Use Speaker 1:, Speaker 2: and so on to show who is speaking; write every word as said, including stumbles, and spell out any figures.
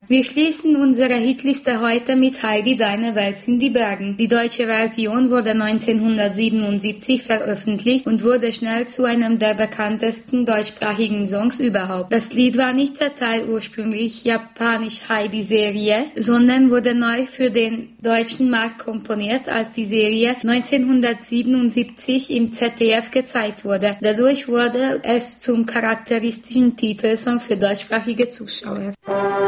Speaker 1: Wir schließen unsere Hitliste heute mit Heidi, deine Welt sind die Bergen. Die deutsche Version wurde neunzehnhundertsiebenundsiebzig veröffentlicht und wurde schnell zu einem der bekanntesten deutschsprachigen Songs überhaupt. Das Lied war nicht der Teil ursprünglich japanisch Heidi-Serie, sondern wurde neu für den deutschen Markt komponiert, als die Serie neunzehnhundertsiebenundsiebzig im Z D F gezeigt wurde. Dadurch wurde es zum charakteristischen Titelsong für deutschsprachige Zuschauer.